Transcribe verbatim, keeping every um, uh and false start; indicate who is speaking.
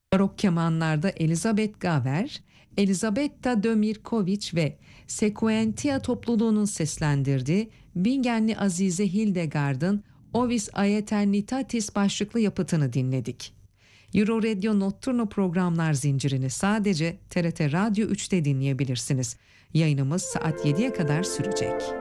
Speaker 1: Barok kemanlarda Elizabeth Gaver, Elizabetta Dömirkoviç ve Sequentia topluluğunun seslendirdiği Bingenli Azize Hildegard'ın Ovis Aeternitatis başlıklı yapıtını dinledik. Euro Radio Notturno programlar zincirini sadece T R T Radyo üçte dinleyebilirsiniz. Yayınımız saat yediye kadar sürecek.